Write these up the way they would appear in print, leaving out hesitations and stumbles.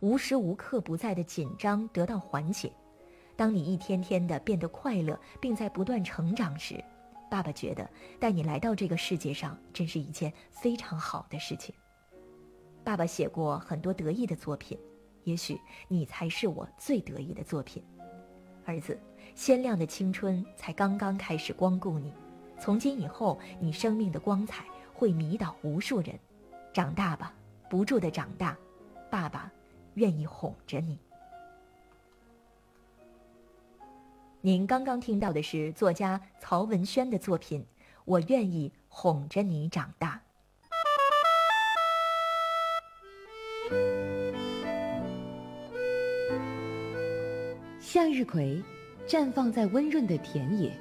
无时无刻不在的紧张得到缓解。当你一天天的变得快乐，并在不断成长时，爸爸觉得带你来到这个世界上真是一件非常好的事情。爸爸写过很多得意的作品，也许你才是我最得意的作品。儿子，鲜亮的青春才刚刚开始光顾你，从今以后，你生命的光彩会迷倒无数人。长大吧，不住地长大，爸爸愿意哄着你。您刚刚听到的是作家曹文轩的作品《我愿意哄着你长大》。 向日葵绽放在温润的田野，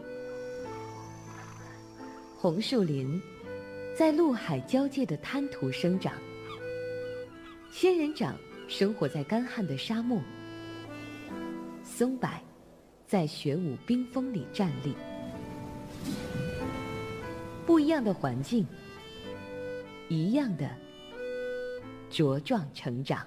红树林在陆海交界的滩涂生长，仙人掌生活在干旱的沙漠，松柏在雪舞冰封里站立。不一样的环境，一样的茁壮成长。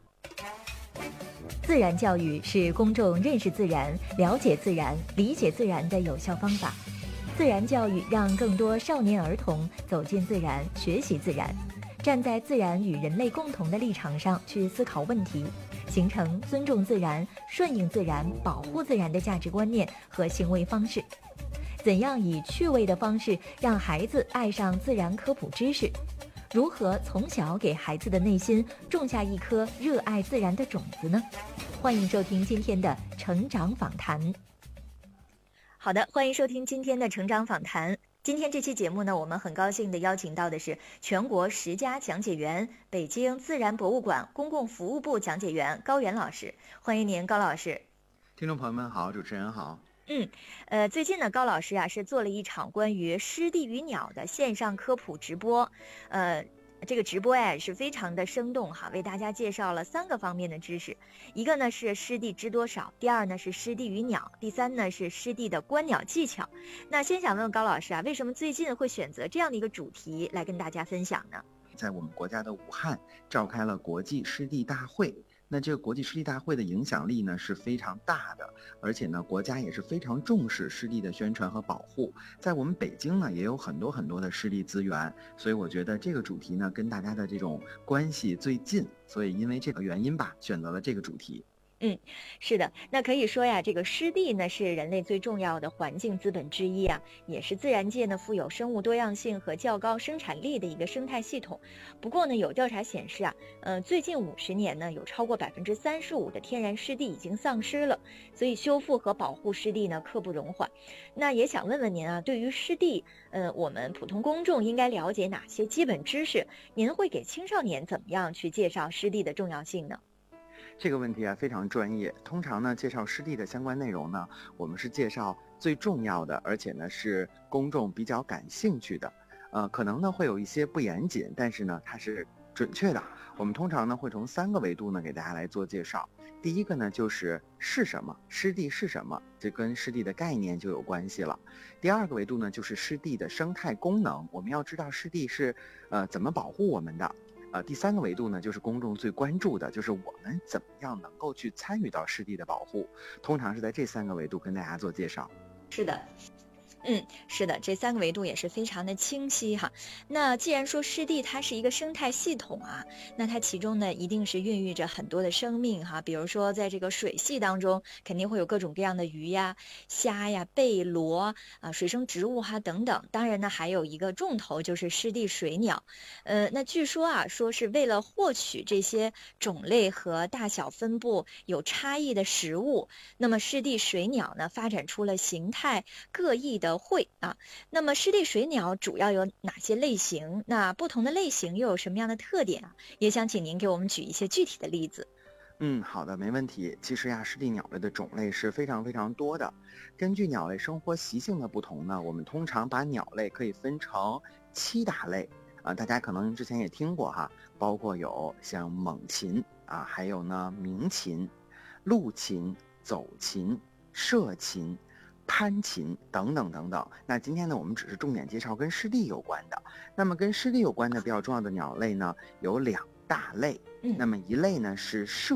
自然教育是公众认识自然、了解自然、理解自然的有效方法。自然教育让更多少年儿童走进自然，学习自然，站在自然与人类共同的立场上去思考问题，形成尊重自然、顺应自然、保护自然的价值观念和行为方式。怎样以趣味的方式让孩子爱上自然科普知识？如何从小给孩子的内心种下一颗热爱自然的种子呢？欢迎收听今天的成长访谈。好的，欢迎收听今天的成长访谈。今天这期节目呢，我们很高兴地邀请到的是全国10佳讲解员、北京自然博物馆公共服务部讲解员高原老师。欢迎您，高老师。 听众朋友们好，主持人好。 最近呢，高老师是做了一场关于湿地与鸟的线上科普直播，这个直播是非常的生动哈，为大家介绍了3个方面的知识。一个呢是湿地知多少，第二呢是湿地与鸟，第三呢是湿地的观鸟技巧。那先想问问高老师为什么最近会选择这样的一个主题来跟大家分享呢？ 在我们国家的武汉召开了国际湿地大会。那这个国际湿地大会的影响力呢是非常大的，而且呢国家也是非常重视湿地的宣传和保护。在我们北京呢也有很多的湿地资源，所以我觉得这个主题呢跟大家的这种关系最近，所以因为这个原因吧，选择了这个主题。 是的，那可以说这个湿地呢是人类最重要的环境资本之一也是自然界呢富有生物多样性和较高生产力的一个生态系统。不过呢，有调查显示最近50年呢，有超过35%的天然湿地已经丧失了，所以修复和保护湿地呢刻不容缓。那也想问问您对于湿地，我们普通公众应该了解哪些基本知识？您会给青少年怎么样去介绍湿地的重要性呢？ 这个问题非常专业。通常呢，介绍湿地的相关内容呢，我们是介绍最重要的，而且呢是公众比较感兴趣的。可能呢会有一些不严谨，但是呢它是准确的。我们通常呢会从3个维度呢给大家来做介绍。第一个呢就是什么，湿地是什么，这跟湿地的概念就有关系了。第2个维度呢就是湿地的生态功能，我们要知道湿地是怎么保护我们的。第3个维度呢，就是公众最关注的，就是我们怎么样能够去参与到湿地的保护。通常是在这3个维度跟大家做介绍。 是的。是的，这3个维度也是非常的清晰哈。那既然说湿地它是一个生态系统那它其中呢一定是孕育着很多的生命哈。比如说在这个水系当中，肯定会有各种各样的鱼虾贝螺水生植物等等。当然呢，还有一个重头就是湿地水鸟。那据说说是为了获取这些种类和大小分布有差异的食物，那么湿地水鸟呢发展出了形态各异的会那么湿地水鸟主要有哪些类型？那不同的类型又有什么样的特点也想请您给我们举一些具体的例子。 好的，没问题。其实湿地鸟类的种类是非常非常多的。根据鸟类生活习性的不同呢，我们通常把鸟类可以分成7大类大家可能之前也听过包括有像猛禽还有呢鸣禽、陆禽、走禽、射禽、攀禽等等等等。那今天呢，我们只是重点介绍跟湿地有关的。那么跟湿地有关的比较重要的鸟类呢，有2大类。那么一类呢是